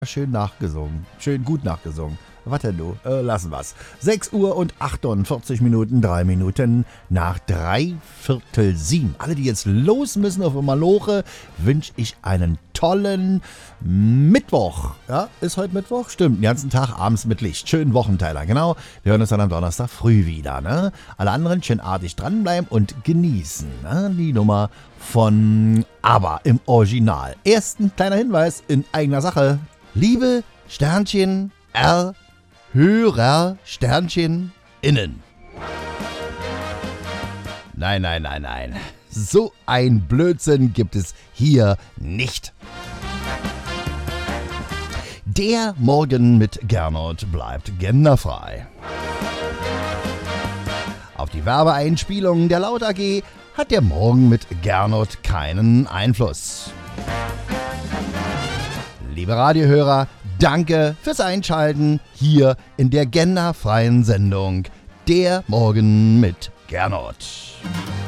Schön nachgesungen. Schön gut nachgesungen. Was denn du? Lassen wir's. 6 Uhr und 48 Minuten, 3 Minuten nach 6:45. Alle, die jetzt los müssen auf Maloche, wünsche ich einen tollen Mittwoch. Ja, ist heute Mittwoch? Stimmt, den ganzen Tag abends mit Licht. Schönen Wochenteiler, genau. Wir hören uns dann am Donnerstag früh wieder, ne? Alle anderen schön artig dranbleiben und genießen, ne? Die Nummer von ABBA im Original. Erst ein kleiner Hinweis in eigener Sache. Liebe Sternchen R Hörer Sternchen innen. Nein. So ein Blödsinn gibt es hier nicht. Der Morgen mit Gernot bleibt genderfrei. Auf die Werbeeinspielung der Laut AG hat der Morgen mit Gernot keinen Einfluss. Liebe Radiohörer, danke fürs Einschalten hier in der genderfreien Sendung Der Morgen mit Gernot.